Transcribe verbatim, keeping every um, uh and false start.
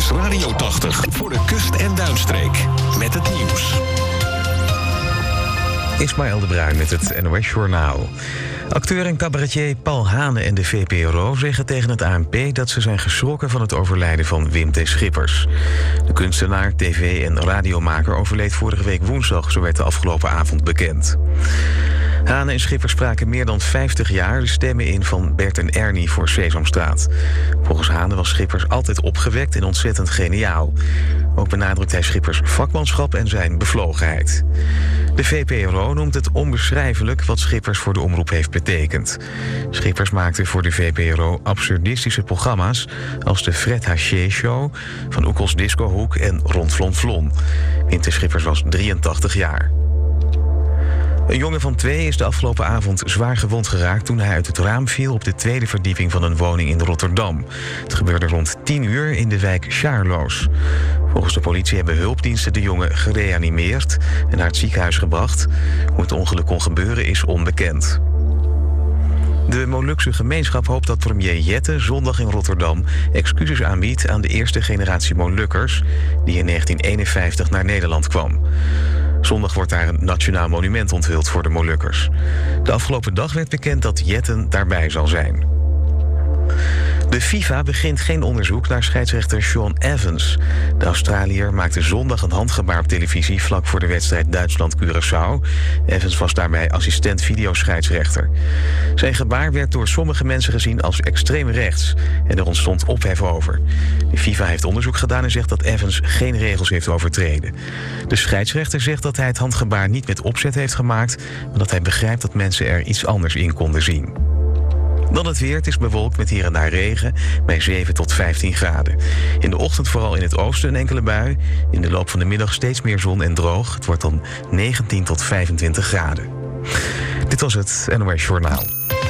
is Radio tachtig voor de kust- en duinstreek. Met het nieuws. Ismaël de Bruin met het N O S-journaal. Acteur en cabaretier Paul Hane en de V P R O zeggen tegen het A N P dat ze zijn geschrokken van het overlijden van Wim T. Schippers. De kunstenaar, tv- en radiomaker overleed vorige week woensdag, zo werd de afgelopen avond bekend. Hane en Schippers spraken meer dan vijftig jaar de stemmen in van Bert en Ernie voor Sesamstraat. Volgens Hane was Schippers altijd opgewekt en ontzettend geniaal. Ook benadrukt hij Schippers vakmanschap en zijn bevlogenheid. De V P R O noemt het onbeschrijfelijk wat Schippers voor de omroep heeft betekend. Schippers maakte voor de V P R O absurdistische programma's als de Fred Haché Show, Van Oekels Discohoek en Rond Flon Flon. Wim T. Schippers was drieëntachtig jaar. Een jongen van twee is de afgelopen avond zwaar gewond geraakt toen hij uit het raam viel op de tweede verdieping van een woning in Rotterdam. Het gebeurde rond tien uur in de wijk Sjaarloos. Volgens de politie hebben hulpdiensten de jongen gereanimeerd en naar het ziekenhuis gebracht. Hoe het ongeluk kon gebeuren is onbekend. De Molukse gemeenschap hoopt dat premier Jette zondag in Rotterdam excuses aanbiedt aan de eerste generatie Molukkers die in negentien eenenvijftig naar Nederland kwam. Zondag wordt daar een nationaal monument onthuld voor de Molukkers. De afgelopen dag werd bekend dat Jetten daarbij zal zijn. De FIFA begint geen onderzoek naar scheidsrechter Sean Evans. De Australiër maakte zondag een handgebaar op televisie vlak voor de wedstrijd Duitsland-Curaçao. Evans was daarbij assistent videoscheidsrechter. Zijn gebaar werd door sommige mensen gezien als extreem rechts en er ontstond ophef over. De FIFA heeft onderzoek gedaan en zegt dat Evans geen regels heeft overtreden. De scheidsrechter zegt dat hij het handgebaar niet met opzet heeft gemaakt, maar dat hij begrijpt dat mensen er iets anders in konden zien. Dan het weer. Het is bewolkt met hier en daar regen bij zeven tot vijftien graden. In de ochtend vooral in het oosten een enkele bui. In de loop van de middag steeds meer zon en droog. Het wordt dan negentien tot vijfentwintig graden. Dit was het N O S Journaal.